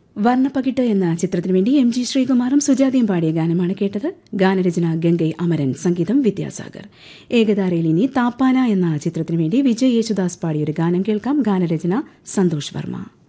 വർണ്ണപ്പകിട്ട് എന്ന ചിത്രത്തിനു വേണ്ടി എം ജി ശ്രീകുമാറും സുജാതയും പാടിയ ഗാനമാണ് കേട്ടത്. ഗാനരചന ഗംഗൈ അമരൻ, സംഗീതം വിദ്യാസാഗർ. ഏകതാരയിൽ ഇനി താപ്പാന എന്ന ചിത്രത്തിനു വേണ്ടി വിജയ് യേശുദാസ് പാടിയൊരു ഗാനം കേൾക്കാം. ഗാനരചന സന്തോഷ് വർമ്മ.